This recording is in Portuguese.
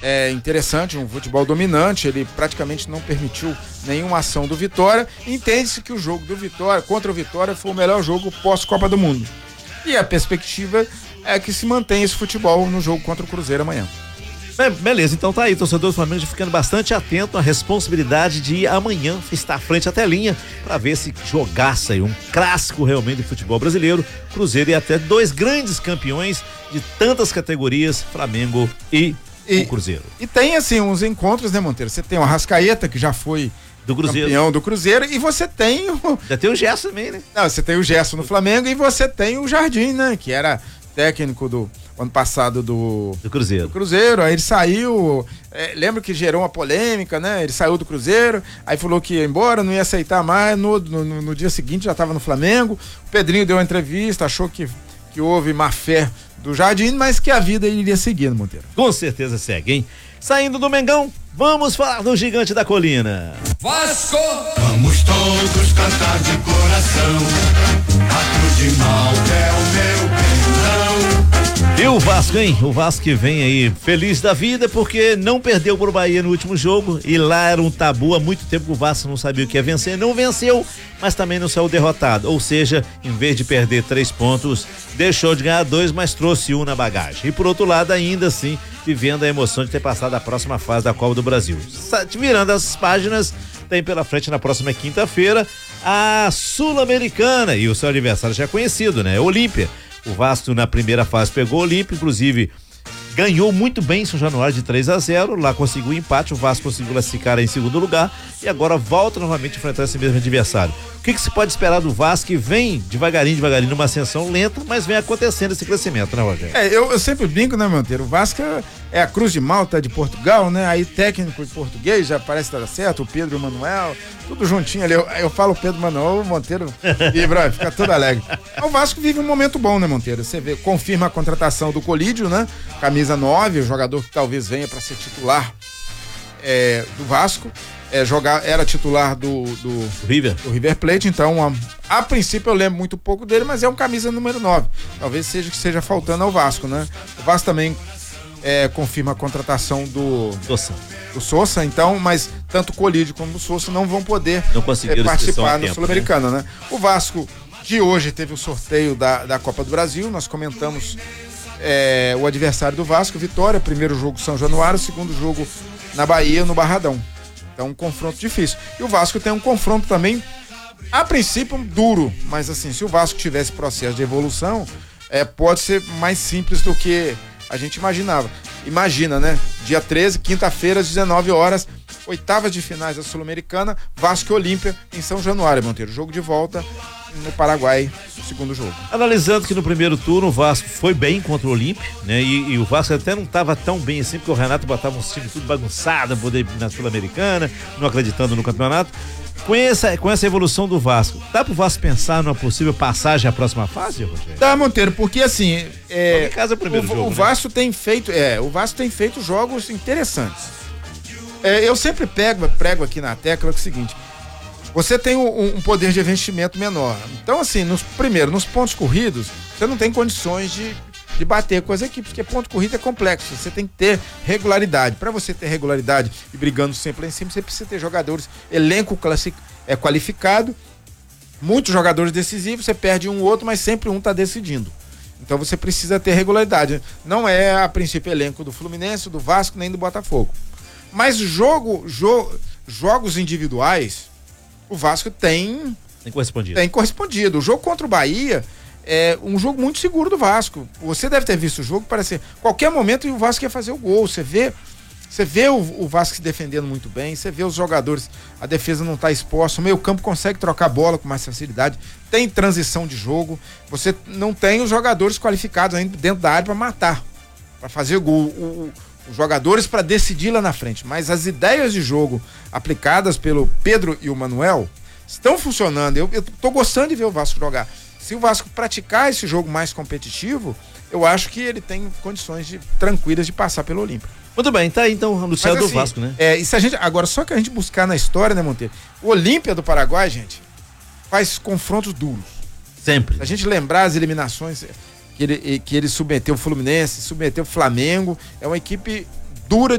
interessante, um futebol dominante, ele praticamente não permitiu nenhuma ação do Vitória. Entende-se que o jogo do Vitória, contra o Vitória, foi o melhor jogo pós-Copa do Mundo. E a perspectiva é que se mantenha esse futebol no jogo contra o Cruzeiro amanhã. Beleza, então tá aí, torcedor do Flamengo ficando bastante atento à responsabilidade de amanhã estar frente à telinha para ver esse jogaço aí, um clássico realmente do futebol brasileiro, Cruzeiro e até dois grandes campeões de tantas categorias, Flamengo e o Cruzeiro. E tem assim uns encontros, né, Monteiro? Você tem o Arrascaeta, que já foi do Cruzeiro. Campeão do Cruzeiro, e você tem Já tem o Gerson também, né? Não, você tem o Gerson no Flamengo e você tem o Jardim, né? Que era técnico do ano passado do Cruzeiro. Aí ele saiu, lembra que gerou uma polêmica, né? Ele saiu do Cruzeiro, aí falou que ia embora, não ia aceitar mais, no dia seguinte já estava no Flamengo. O Pedrinho deu uma entrevista, achou que houve má fé do Jardim, mas que a vida iria seguindo, Monteiro. Com certeza segue, hein? Saindo do Mengão, vamos falar do Gigante da Colina. Vasco! Vamos todos cantar de coração, a cruz de Malta é o meu perdão. E o Vasco, hein? O Vasco que vem aí feliz da vida porque não perdeu pro Bahia no último jogo e lá era um tabu há muito tempo que o Vasco não sabia o que ia vencer, não venceu, mas também não saiu derrotado, ou seja, em vez de perder 3 pontos, deixou de ganhar 2, mas trouxe 1 na bagagem. E por outro lado, ainda assim, vivendo a emoção de ter passado a próxima fase da Copa do Brasil. Virando as páginas, tem pela frente na próxima quinta-feira a Sul-Americana e o seu adversário já é conhecido, né? Olímpia. O Vasco na primeira fase pegou o Olímpia, inclusive ganhou muito bem em São Januário de 3-0, lá conseguiu um empate, o Vasco conseguiu classificar em segundo lugar e agora volta novamente a enfrentar esse mesmo adversário. O que se pode esperar do Vasco, que vem devagarinho numa ascensão lenta, mas vem acontecendo esse crescimento, né, Rogério? Eu sempre brinco, né, Monteiro? O Vasco é a Cruz de Malta de Portugal, né? Aí técnico em português já parece que tá certo, o Pedro e o Manuel, tudo juntinho ali. Eu falo Pedro e Manuel, o Monteiro vibra, fica todo alegre. O Vasco vive um momento bom, né, Monteiro? Você vê, confirma a contratação do Colídio, né? Camisa 9, o jogador que talvez venha para ser titular do Vasco. Era titular do River Plate, então a princípio eu lembro muito pouco dele, mas é um camisa número 9. Talvez seja que esteja faltando ao Vasco, né? O Vasco também confirma a contratação do Sousa, então, mas tanto o Colídio como o Sousa não vão poder participar no Sul-Americano, né? O Vasco de hoje teve o sorteio da Copa do Brasil, nós comentamos o adversário do Vasco, Vitória, primeiro jogo São Januário, segundo jogo na Bahia, no Barradão. Então, um confronto difícil. E o Vasco tem um confronto também, a princípio, duro. Mas, assim, se o Vasco tivesse processo de evolução, pode ser mais simples do que a gente imaginava. Imagina, né? Dia 13, quinta-feira, às 19 horas, oitavas de finais da Sul-Americana, Vasco e Olímpia em São Januário, Monteiro. Jogo de volta no Paraguai, o segundo jogo. Analisando que no primeiro turno o Vasco foi bem contra o Olímpia, né? E o Vasco até não estava tão bem assim, porque o Renato botava um time tudo bagunçado, poder na Sul-Americana, não acreditando no campeonato. Com essa evolução do Vasco, dá pro Vasco pensar numa possível passagem à próxima fase, Rogério? Dá, Monteiro, porque assim, o Vasco tem feito jogos interessantes. Eu sempre prego aqui na tecla o seguinte: você tem um poder de investimento menor. Então, assim, nos pontos corridos, você não tem condições de bater com as equipes, porque ponto corrido é complexo. Você tem que ter regularidade. Para você ter regularidade e brigando sempre lá em cima, você precisa ter jogadores, elenco qualificado, muitos jogadores decisivos, você perde um ou outro, mas sempre um está decidindo. Então você precisa ter regularidade. Não é, a princípio, elenco do Fluminense, do Vasco, nem do Botafogo. Mas jogos individuais, o Vasco tem correspondido. O jogo contra o Bahia é um jogo muito seguro do Vasco. Você deve ter visto o jogo, parece qualquer momento o Vasco ia fazer o gol. Você vê o Vasco se defendendo muito bem, você vê os jogadores, a defesa não está exposta, o meio campo consegue trocar bola com mais facilidade, tem transição de jogo, você não tem os jogadores qualificados ainda dentro da área para matar, para fazer gol. Os jogadores para decidir lá na frente, mas as ideias de jogo aplicadas pelo Pedro e o Manuel estão funcionando. Eu tô gostando de ver o Vasco jogar. Se o Vasco praticar esse jogo mais competitivo, eu acho que ele tem condições tranquilas de passar pelo Olímpia. Muito bem, tá aí então no céu do Vasco, né? E se a gente, agora, só que a gente buscar na história, né, Monteiro? O Olímpia do Paraguai, gente, faz confrontos duros. Sempre. Se a gente lembrar as eliminações que ele submeteu o Fluminense, submeteu o Flamengo, é uma equipe dura